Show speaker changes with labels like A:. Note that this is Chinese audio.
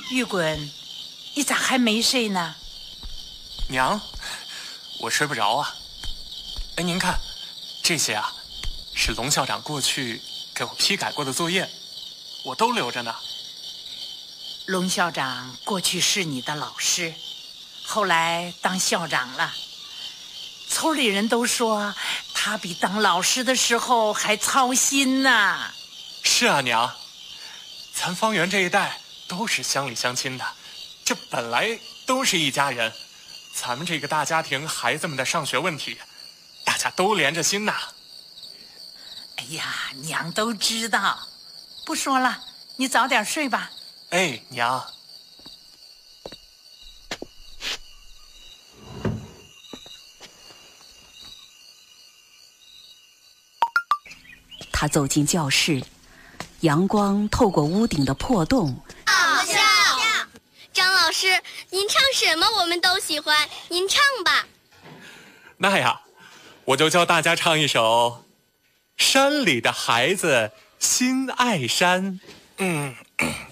A: 玉滚，你咋还没睡呢？
B: 娘，我睡不着啊。哎，您看，这些啊，是龙校长过去给我批改过的作业，我都留着呢。
A: 龙校长过去是你的老师，后来当校长了。村里人都说他比当老师的时候还操心呢。
B: 是啊，娘，咱方圆这一带都是乡里乡亲的，这本来都是一家人。咱们这个大家庭，孩子们的上学问题，大家都连着心呐。
A: 哎呀，娘都知道，不说了，你早点睡吧。
B: 哎，娘。
C: 他走进教室，阳光透过屋顶的破洞。
D: 好笑！张老师，您唱什么我们都喜欢，您唱吧。
B: 那呀，我就教大家唱一首《山里的孩子心爱山》。